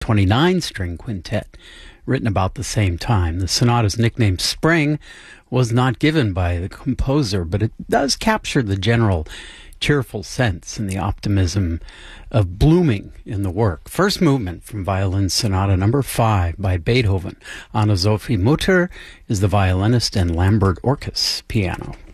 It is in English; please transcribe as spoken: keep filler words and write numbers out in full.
twenty-nine string quintet, written about the same time. The sonata's nickname Spring was not given by the composer, but it does capture the general cheerful sense and the optimism of blooming in the work. First movement from Violin Sonata number five by Beethoven. Anna-Sophie Mutter is the violinist and Lambert Orkes piano.